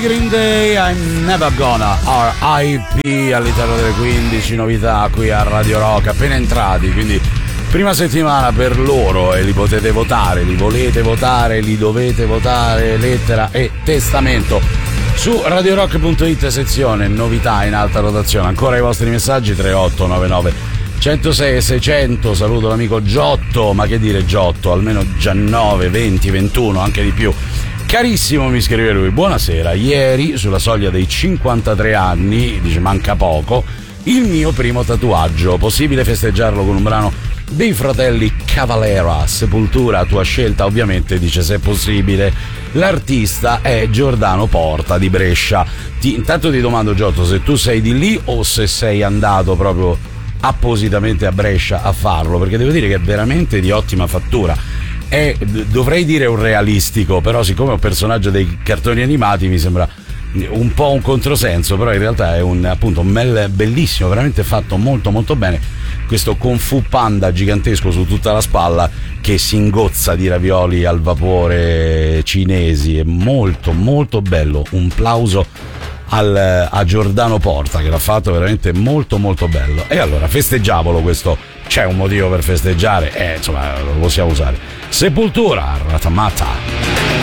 Green Day, I'm Never Gonna, R.I.P. all'interno delle 15 novità qui a Radio Rock, appena entrati, quindi prima settimana per loro e li potete votare, li volete votare, li dovete votare, lettera e testamento su radiorock.it, sezione novità in alta rotazione. Ancora i vostri messaggi 3899 106 e 600. Saluto l'amico Giotto, ma che dire Giotto, almeno 19, 20, 21, anche di più. Carissimo, mi scrive lui, buonasera, ieri sulla soglia dei 53 anni, dice manca poco, il mio primo tatuaggio, possibile festeggiarlo con un brano dei fratelli Cavalera, Sepoltura a tua scelta, ovviamente dice se è possibile. L'artista è Giordano Porta di Brescia. Intanto ti domando Giotto se tu sei di lì o se sei andato proprio appositamente a Brescia a farlo, perché devo dire che è veramente di ottima fattura. Dovrei dire un realistico, però siccome è un personaggio dei cartoni animati mi sembra un po' un controsenso, però in realtà è un bellissimo, veramente fatto molto molto bene, questo Kung Fu Panda gigantesco su tutta la spalla che si ingozza di ravioli al vapore cinesi, è molto molto bello, un plauso a Giordano Porta che l'ha fatto veramente molto molto bello. E allora festeggiamolo questo, c'è un motivo per festeggiare, insomma lo possiamo usare. Sepoltura, Ratamata.